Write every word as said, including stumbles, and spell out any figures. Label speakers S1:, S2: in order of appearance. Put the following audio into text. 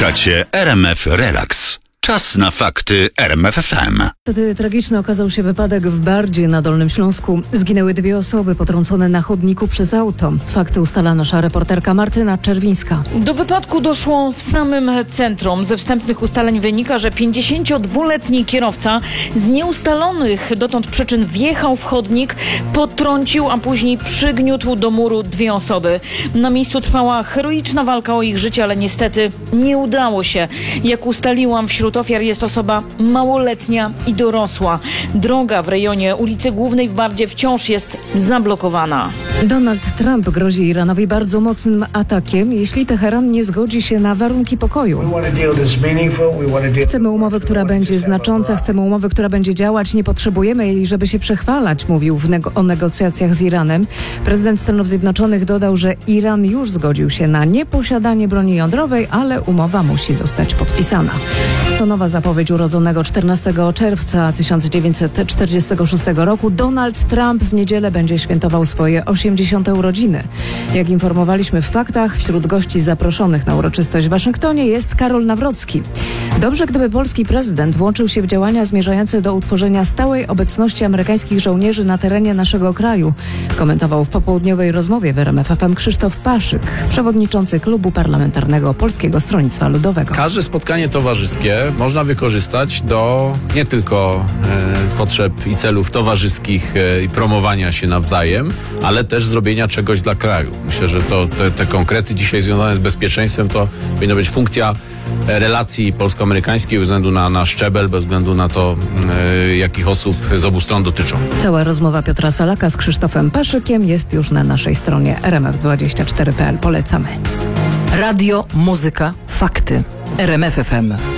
S1: Słuchacie R M F Relax. Czas na fakty R M F F M.
S2: Wtedy tragiczny okazał się wypadek w Bardzie na Dolnym Śląsku. Zginęły dwie osoby potrącone na chodniku przez auto. Fakty ustala nasza reporterka Martyna Czerwińska.
S3: Do wypadku doszło w samym centrum. Ze wstępnych ustaleń wynika, że pięćdziesięciodwuletni kierowca z nieustalonych dotąd przyczyn wjechał w chodnik, potrącił, a później przygniótł do muru dwie osoby. Na miejscu trwała heroiczna walka o ich życie, ale niestety nie udało się. Jak ustaliłam, wśród ofiar jest osoba małoletnia i dorosła. Droga w rejonie ulicy Głównej w Bardzie wciąż jest zablokowana.
S2: Donald Trump grozi Iranowi bardzo mocnym atakiem, jeśli Teheran nie zgodzi się na warunki pokoju. Chcemy umowy, która będzie znacząca, chcemy umowy, która będzie działać. Nie potrzebujemy jej, żeby się przechwalać, mówił w nego- o negocjacjach z Iranem. Prezydent Stanów Zjednoczonych dodał, że Iran już zgodził się na nieposiadanie broni jądrowej, ale umowa musi zostać podpisana. To nowa zapowiedź urodzonego czternastego czerwca tysiąc dziewięćset czterdziestego szóstego roku. Donald Trump w niedzielę będzie świętował swoje osiemdziesiąte urodziny. Jak informowaliśmy w faktach, wśród gości zaproszonych na uroczystość w Waszyngtonie jest Karol Nawrocki. Dobrze, gdyby polski prezydent włączył się w działania zmierzające do utworzenia stałej obecności amerykańskich żołnierzy na terenie naszego kraju, komentował w popołudniowej rozmowie w R M F F M Krzysztof Paszyk, przewodniczący Klubu Parlamentarnego Polskiego Stronnictwa Ludowego.
S4: Każde spotkanie towarzyskie można wykorzystać do nie tylko e, potrzeb i celów towarzyskich e, i promowania się nawzajem, ale też zrobienia czegoś dla kraju. Myślę, że to te, te konkrety dzisiaj związane z bezpieczeństwem to powinna być funkcja e, relacji polsko-amerykańskiej bez względu na, na szczebel, bez względu na to, e, jakich osób z obu stron dotyczą.
S2: Cała rozmowa Piotra Salaka z Krzysztofem Paszykiem jest już na naszej stronie R M F dwadzieścia cztery kropka p l. Polecamy.
S5: Radio, muzyka, fakty. R M F F M.